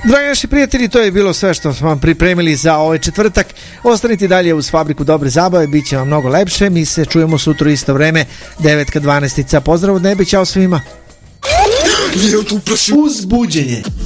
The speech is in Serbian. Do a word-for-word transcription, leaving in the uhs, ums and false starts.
Dragi naši prijatelji, to je bilo sve što smo vam pripremili za ovaj četvrtak. Ostanite dalje uz Fabriku dobre zabave, bit će vam mnogo lepše. Mi se čujemo sutra isto vreme, devet ka dvanaest. Pozdrav od nebe, ćao svima. Uzbuđenje.